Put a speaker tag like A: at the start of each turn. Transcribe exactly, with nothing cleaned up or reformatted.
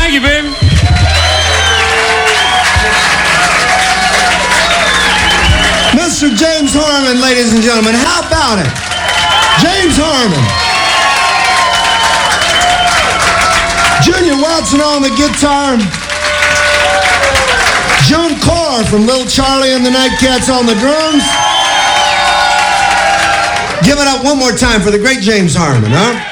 A: Thank you, baby.
B: Mister James Harmon, ladies and gentlemen. How about it? James Harmon. Junior Watson on the guitar. Joan Carr from Little Charlie and the Nightcats on the drums. Give it up one more time for the great James Harmon, huh?